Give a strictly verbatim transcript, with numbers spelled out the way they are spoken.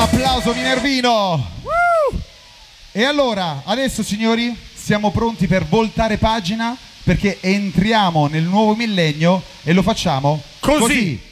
Applauso Minervino. Woo! E allora, adesso signori, siamo pronti per voltare pagina perché entriamo nel nuovo millennio e lo facciamo così. così.